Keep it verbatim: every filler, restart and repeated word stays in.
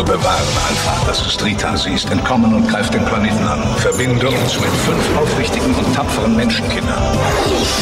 Bewahren Alpha, dass du Streeter siehst, entkommen und greif den Planeten an. Verbinde uns mit fünf aufrichtigen und tapferen Menschenkindern.